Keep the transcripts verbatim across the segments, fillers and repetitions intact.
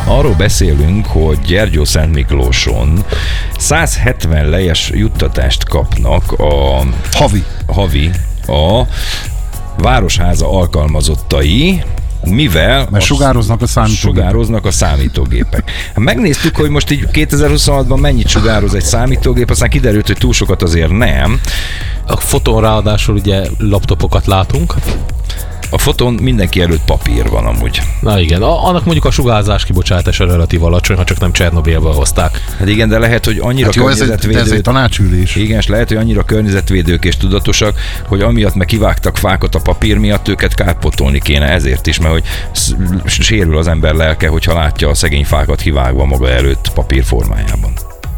Arról beszélünk, hogy Gyergyószentmiklóson száz hetven lejes juttatást kapnak a havi, havi a Városháza alkalmazottai, mivel mert sugároznak a számítógépek. Sugároznak a számítógépek. Megnéztük, hogy most így kétezer-huszonhatban mennyit sugároz egy számítógép, aztán kiderült, hogy túl sokat azért nem. A fotón ráadásul ugye laptopokat látunk. A fotón mindenki előtt papír van amúgy. Na igen, a, annak mondjuk a sugárzás kibocsátása relatív alacsony, ha csak nem Csernobélből hozták. Hát igen, de lehet, hogy annyira hát jó, környezetvédő... ez egy, ez egy tanácsülés. Igen, és lehet, hogy annyira környezetvédők és tudatosak, hogy amiatt meg kivágtak fákat a papír miatt, őket kárpótolni kéne ezért is, mert hogy sérül az ember lelke, hogyha látja a szegény fákat kivágva maga előtt papír formájában.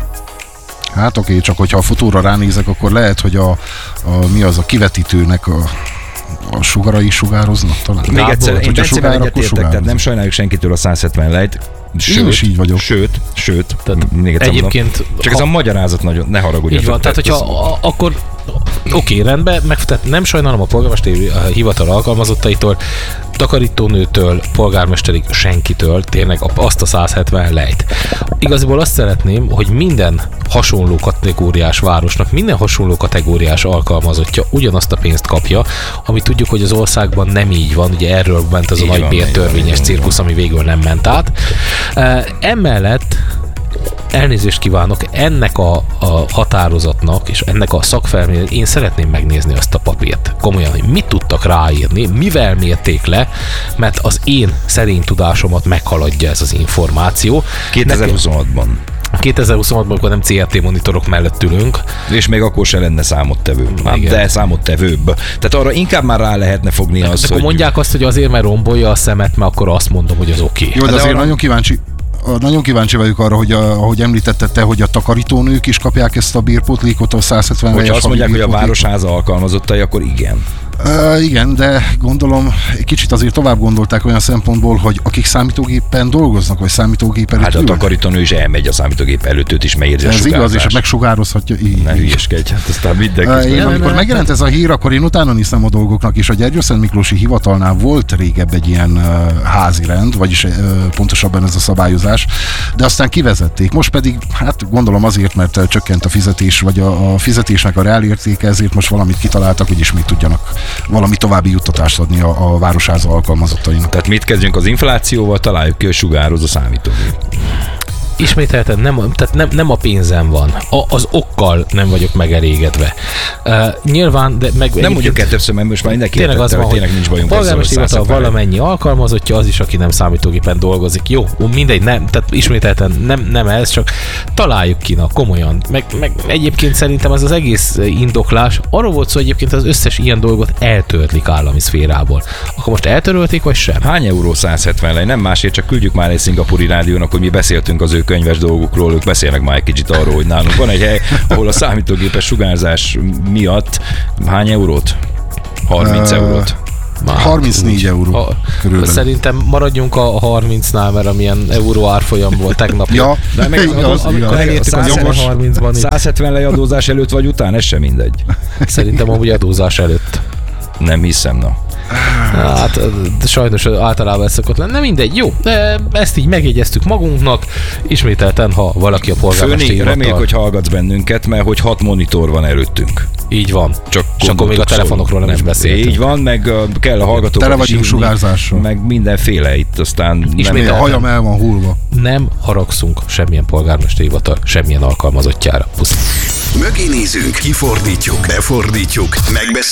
Hát oké, csak hogyha a fotóra ránézek, akkor lehet, hogy a, a mi az a kivetítőnek a a sugarai sugároznak talán. Még Rából, egyszer, hát, én Bencével egyetértek, tehát nem nem sajnáljuk senkitől a száz hetven lejt. Sőt, én is így vagyok. Sőt, sőt, tehát még egyszer egyébként... mondom, csak ha, ez a magyarázat nagyon, ne haragudj. Így van, tehát hogyha a, akkor oké, rendben, meg tehát nem sajnálom a polgármesteri hivatal alkalmazottaitól, takarítónőtől, polgármesterig senkitől, tényleg azt a száz hetven lejt. Igaziból azt szeretném, hogy minden hasonló kategóriás városnak, minden hasonló kategóriás alkalmazottja ugyanazt a pénzt kapja, ami tudjuk, hogy az országban nem így van, ugye erről ment az így a nagy bértörvényes cirkusz, ami végül nem ment át. Emellett elnézést kívánok, ennek a, a határozatnak és ennek a szakfelmérésnek én szeretném megnézni azt a papírt. Komolyan, hogy mit tudtak ráírni, mivel mérték le, mert az én szerény tudásomat meghaladja ez az információ. kétezer-huszonhatban. kétezer-huszonhatban, amikor nem cé er té monitorok mellett ülünk. És még akkor se lenne számottevő. De számottevőbb. Tehát arra inkább már rá lehetne fogni azt, hogy... hogy... mondják azt, hogy azért, mert rombolja a szemet, mert akkor azt mondom, hogy az oké. Okay. Jó, de, de azért arra... nagyon kíváncsi Nagyon kíváncsi vagyok arra, hogy a, ahogy említetted te, hogy a takarítónők is kapják ezt a bírpótlékot, a száz hetven Hogyha azt mondják, hogy a Városháza alkalmazottai, akkor igen. Uh, igen, de gondolom, egy kicsit azért tovább gondolták olyan szempontból, hogy akik számítógépen dolgoznak, vagy számítógép előtt Hát a ülnek. takarítónő is elmegy a számítógép előtt, őt is megérzi a ez sugárzás. igaz, és megsugározhatja. Így, ne hülyeskedj, hát aztán mindenki. Uh, én, amikor megjelent ez a hír, akkor én utána néztem a dolgoknak, és a Gyergyószentmiklósi hivatalnál volt régebb egy ilyen uh, házi rend, vagyis uh, pontosabban ez a szabályozás, de aztán kivezették. Most pedig, hát gondolom azért, mert uh, csökkent a fizetés, vagy a, a fizetésnek a reálértéke, ezért most valamit kitaláltak, hogy ismét tudjanak valami további juttatást adni a, a Városháza alkalmazottainak. Tehát mit kezdjünk az inflációval, találjuk ki, hogy sugároz a számítógép. Ismételten nem, tehát nem, nem a pénzem van, a, az okkal nem vagyok megelégedve. Uh, nyilván, de meg... Nem mondjuk el többször, mert most már mindenki tényleg értette, az van, hogy tényleg nincs bajunk ezzel. Polgármesteri hivatal valamennyi alkalmazottja, az is, aki nem számítógépen dolgozik. Jó, mindegy, nem, tehát ismételten nem, nem ez, csak találjuk ki, na, komolyan. Meg, meg egyébként szerintem ez az egész indoklás, arról volt szó, egyébként az összes ilyen dolgot eltörlik állami szférából. Akkor most eltörölték, vagy sem? Hány euró száz hetven lej? Nem másért, csak küldjük már egy szingapúri rádiónak, hogy mi beszéltünk az ő könyves dolgokról, ők beszélnek már egy kicsit arról, hogy nálunk van egy hely, ahol a számítógépes sugárzás miatt hány eurót? harminc uh, eurót. Már harmincnégy euró ha, körülbelül. Szerintem maradjunk a harmincnál, mert amilyen euró árfolyam volt tegnap. Ja, de meg igaz, amikor elértük a harmincban. száz hetven lej adózás előtt vagy után, ez sem mindegy. Szerintem amúgy adózás előtt. Nem hiszem, na. Hát sajnos általában ez szokott lenni. Nem mindegy, jó, de ezt így megjegyeztük magunknak. Ismételten, ha valaki a polgármesteri hivatal... Reméljük, hogy hallgatsz bennünket, mert hogy hat monitor van előttünk. Így van. Csak és akkor még a telefonokról nem, nem is beszéltünk. Így van, meg kell a hallgatókat tele vagyunk sugárzással. Meg mindenféle itt, aztán... Ismét a hajam el van hullva. Nem haragszunk semmilyen polgármesteri hivatal, semmilyen alkalmazottjára. Pusz. Mögé nézünk, kifordítjuk, befordítjuk, megbeszéljük.